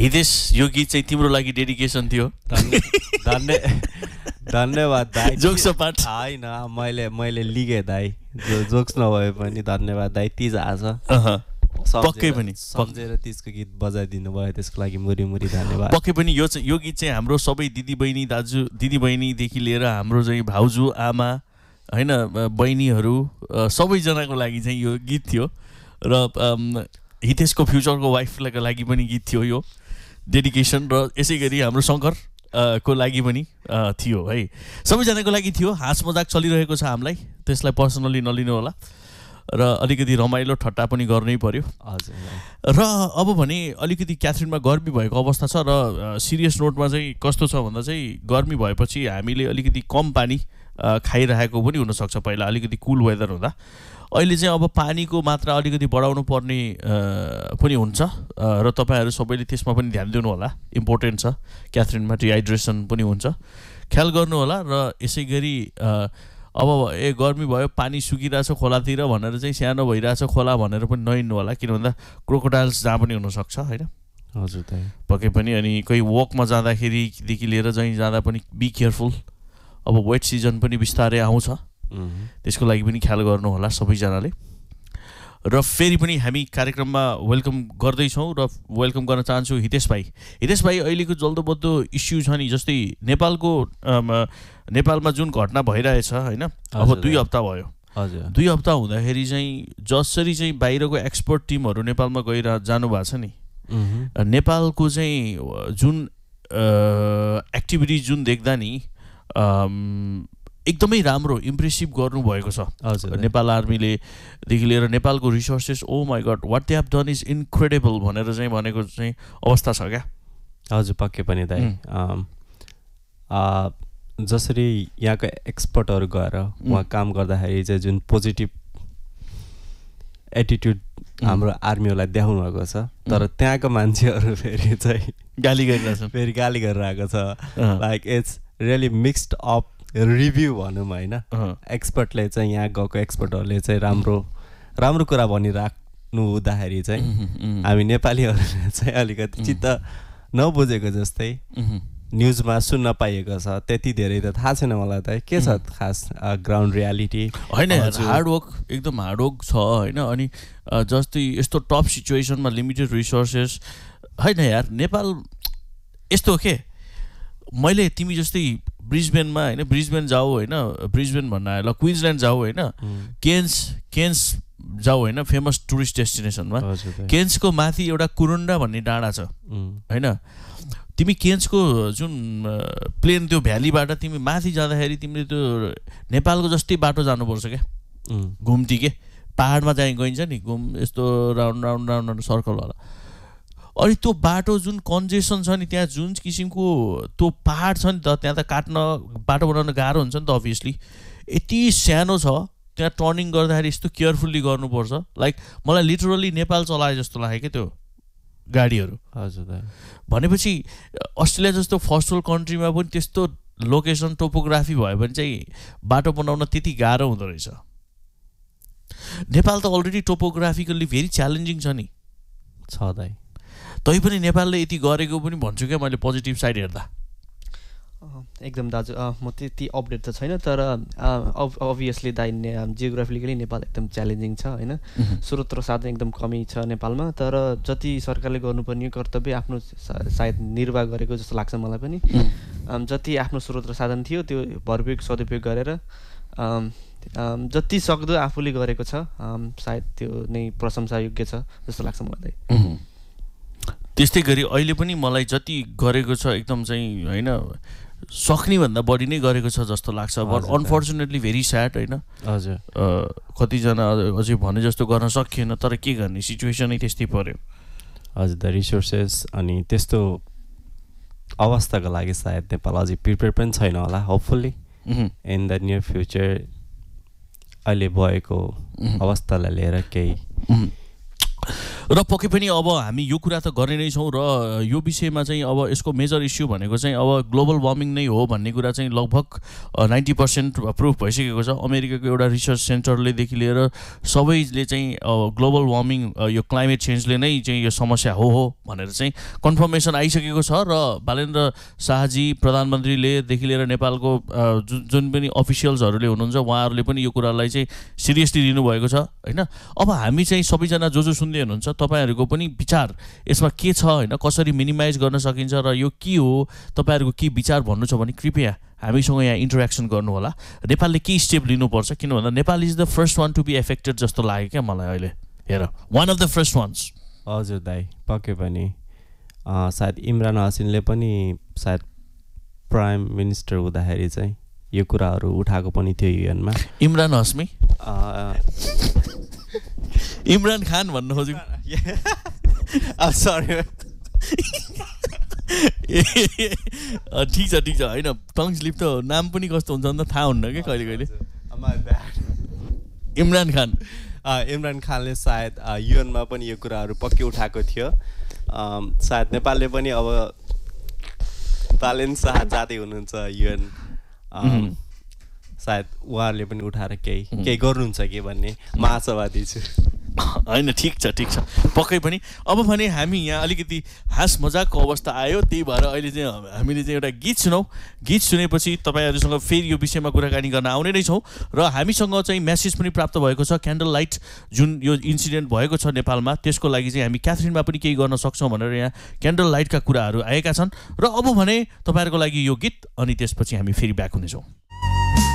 हितेश यो गीत चाहिँ तिम्रो लागि डेडिकेसन थियो धन्यवाद दाइ जोक्स पाठ होइन मैले लिगेँ दाइ जोक्स नभए पनि धन्यवाद दाइ तिज आज पक्कै पनि सम्झेर तिजको गीत बजाइदिनु भयो त्यसको लागि मुरी मुरी धन्यवाद पक्कै पनि यो गीत चाहिँ हाम्रो सबै दिदीबहिनी दाजु दिदीबहिनीदेखि लिएर हाम्रो चाहिँ भाउजू आमा होइन बहिनीहरू सबैजनाको लागि चाहिँ यो गीत थियो र हितेशको फ्युचरको वाइफको लागि पनि गीत थियो यो डेडिकेसन र यसै गरी हाम्रो शङ्कर को लागि पनि थियो है सबैजनाको लागि थियो हाँस मजाक चलिरहेको छ हामीलाई त्यसलाई पर्सनली नलिनु होला र अलिकति रमाइलो ठट्टा पनि गर्नै पर्यो हजुर र अब भने अलिकति क्याथरिनमा गर्मी भएको अवस्था छ र सिरियस नोटमा चाहिँ कस्तो छ भन्दा चाहिँ गर्मी भएपछि हामीले अलिकति कम पानी खाइरहेको पनि हुनसक्छ पहिला अलिकति कुल वेदर हुँदा अहिले चाहिँ अब पानीको मात्रा अलिकति बढाउनु पर्ने पनि हुन्छ र तपाईँहरू सबैले त्यसमा पनि ध्यान दिनु होला इम्पोर्टेन्ट छ क्याथरिनमा डिहाइड्रेसन पनि हुन्छ ख्याल गर्नु होला र यसै गरी अब गर्मी भयो पानी सुकिरहेछ खोलातिर भनेर चाहिँ सानो भइरहेछ खोला भनेर पनि नहिँड्नु होला किन भन्दा क्रोकोडाइल्स जहाँ पनि हुनसक्छ होइन हजुर दाइ पक्कै पनि अनि कोही वकमा जाँदाखेरिदेखि लिएर चाहिँ जाँदा पनि बी केयरफुल अब वेट सिजन पनि बिस्तारै आउँछ त्यसको लागि पनि ख्याल गर्नु होला सबैजनाले र फेरि पनि हामी कार्यक्रममा वेलकम गर्दैछौँ र वेलकम गर्न चाहन्छु हितेश भाइ अहिलेको जल्दोबद्दो इस्यु छ नि जस्तै नेपालमा जुन घटना भइरहेछ होइन अब 2 हप्ता भयो हजुर 2 हप्ता हुँदाखेरि चाहिँ जसरी चाहिँ बाहिरको एक्सपर्ट टिमहरू नेपालमा गएर जानुभएको छ नि नेपालको चाहिँ जुन एक्टिभिटी जुन देख्दा नि एकदमै राम्रो इम्प्रेसिभ गर्नुभएको छ नेपाल आर्मीलेदेखि लिएर नेपालको resources oh my God what they have done is incredible भनेर चाहिँ भनेको चाहिँ अवस्था छ क्या हजुर पक्कै पनि दाइ जसरी यहाँको एक्सपर्टहरू गएर उहाँ काम गर्दाखेरि चाहिँ जुन पोजिटिभ एटिट्युड हाम्रो आर्मीहरूलाई देखाउनु भएको छ तर त्यहाँको मान्छेहरू फेरि चाहिँ गाली गरिरहेको छ like it's really mixed up review भनौँ होइन एक्सपर्टले चाहिँ यहाँ गएको एक्सपर्टहरूले चाहिँ राम्रो कुरा भनिराख्नु हुँदाखेरि चाहिँ हामी नेपालीहरूले चाहिँ अलिकति चित्त नबुझेको जस्तै न्युजमा सुन्न पाइएको छ त्यति धेरै त थाहा छैन मलाई त के छ खास ग्राउन्ड रियालिटी होइन हार्डवर्क एकदम हार्डवर्क छ होइन अनि जस्तै यस्तो टप सिचुएसनमा लिमिटेड रिसोर्सेस होइन यार नेपाल यस्तो के मैले तिमी जस्तै ब्रिजबेनमा होइन ब्रिजबेन जाऊ होइन ब्रिजबेन भन्न आयो ल क्विन्सल्यान्ड जाऊ होइन केन्स जाऊ होइन फेमस टुरिस्ट डेस्टिनेसनमा केन्सको माथि एउटा कुरुन्डा भन्ने डाँडा छ होइन तिमी केन्सको जुन प्लेन त्यो भ्यालीबाट तिमी माथि जाँदाखेरि तिमीले त्यो नेपालको जस्तै बाटो जानुपर्छ क्या घुम्ती के पाहाडमा चाहिँ गइन्छ नि घुम यस्तो राउन्ड राउन्ड राउन्ड राउन्ड सर्कलवाला अनि त्यो बाटो जुन कन्जेसन छ नि त्यहाँ जुन किसिमको त्यो पाहाड छ नि त त्यहाँ त काट्न बाटो बनाउन गाह्रो हुन्छ नि त अभियसली यति सानो छ त्यहाँ टर्निङ गर्दाखेरि यस्तो केयरफुल्ली गर्नुपर्छ लाइक मलाई लिटरली नेपाल चलाए जस्तो लाग्यो क्या त्यो गाडीहरू हजुर भनेपछि अस्ट्रेलिया जस्तो फर्स्ट वर्ल्ड कन्ट्रीमा पनि त्यस्तो लोकेसन टोपोग्राफी भयो भने चाहिँ बाटो बनाउन त्यति गाह्रो हुँदो रहेछ नेपाल त अलरेडी टोपोग्राफिकल्ली भेरी च्यालेन्जिङ छ नि छ दाइ तैपनि नेपालले यति गरेको पनि भन्छु क्या मैले पोजिटिभ साइड हेर्दा एकदम दाजु म त्यति अपडेट त छैन तर अभियसली दाइ जियोग्राफिकली नेपाल एकदम च्यालेन्जिङ छ होइन स्रोत र साधन एकदम कमी छ नेपालमा तर जति सरकारले गर्नुपर्ने कर्तव्य आफ्नो सायद निर्वाह गरेको जस्तो लाग्छ मलाई पनि जति आफ्नो स्रोत र साधन थियो त्यो भरपयोग सदुपयोग गरेर जति सक्दो आफूले गरेको छ सायद त्यो नै प्रशंसायोग्य छ जस्तो लाग्छ मलाई दाइ त्यस्तै गरी अहिले पनि मलाई जति गरेको छ एकदम चाहिँ होइन सक्ने भन्दा बढी नै गरेको छ जस्तो लाग्छ बट अनफर्चुनेटली भेरी स्याड होइन हजुर कतिजना अझै भने जस्तो गर्न सकिएन तर के गर्ने सिचुएसनै त्यस्तै पर्यो हजुर द रिसोर्सेस अनि त्यस्तो अवस्थाको लागि सायद नेपाल अझै प्रिपेयर पनि छैन होला hopefully in the near future अहिले भएको अवस्थालाई लिएर केही र पक्कै पनि अब हामी यो कुरा त गर्ने नै छौँ र यो विषयमा चाहिँ अब यसको मेजर इस्यु भनेको चाहिँ अब ग्लोबल वार्मिङ नै हो भन्ने कुरा चाहिँ लगभग 90% प्रुफ भइसकेको छ। अमेरिकाको एउटा रिसर्च सेन्टरलेदेखि लिएर सबैले चाहिँ ग्लोबल वार्मिङ यो क्लाइमेट चेन्जले नै चाहिँ यो समस्या हो भनेर चाहिँ कन्फर्मेसन आइसकेको छ। र बालेन्द्र शाहजी प्रधानमन्त्रीलेदेखि लिएर नेपालको जुन पनि अफिसियल्सहरूले हुनुहुन्छ उहाँहरूले पनि यो कुरालाई चाहिँ सिरियसली लिनुभएको छ होइन। अब हामी चाहिँ सबैजना जो सुन्दै हुनुहुन्छ तपाईँहरूको पनि विचार यसमा के छ होइन, कसरी मिनिमाइज गर्न सकिन्छ र यो के हो तपाईँहरूको के विचार भन्नु छ भने कृपया हामीसँग यहाँ इन्टरेक्सन गर्नु होला। नेपालले के स्टेप लिनुपर्छ किन भन्दा Nepal is the first one to be affected जस्तो लाग्यो क्या मलाई अहिले। हेर one of the first once. हजुर दाइ पक्कै पनि सायद इमरान हासिनले पनि सायद प्राइम मिनिस्टर हुँदाखेरि चाहिँ यो कुराहरू उठाएको पनि थियो युएनमा। इमरान हासमी इमरान खान भन्नु खोजेको सरी ठिक छ होइन टङ स्लिप त नाम पनि कस्तो हुन्छ भने त थाहा हुन्न क्या कहिले कहिले। इमरान खानले सायद युएनमा पनि यो कुराहरू पक्कै उठाएको थियो। सायद नेपालले पनि अब बालेन्द्र शाह जाँदै हुनुहुन्छ युएन, सायद उहाँहरूले पनि उठाएर केही गर्नुहुन्छ कि भन्ने म आशावादी छु। होइन ठिक छ पक्कै पनि। अब भने हामी यहाँ अलिकति हाँस मजाकको अवस्था आयो, त्यही भएर अहिले चाहिँ हामीले चाहिँ एउटा गीत सुनौँ। गीत सुनेपछि तपाईँहरूसँग फेरि यो विषयमा कुराकानी गर्न आउने नै छौँ। र हामीसँग चाहिँ म्यासेज पनि प्राप्त भएको छ क्यान्डल लाइट जुन यो इन्सिडेन्ट भएको छ नेपालमा त्यसको लागि चाहिँ हामी क्याथरिनमा पनि केही गर्न सक्छौँ भनेर यहाँ क्यान्डल लाइटका कुराहरू आएका छन्। र अब भने तपाईँहरूको लागि यो गीत अनि त्यसपछि हामी फेरि ब्याक हुनेछौँ।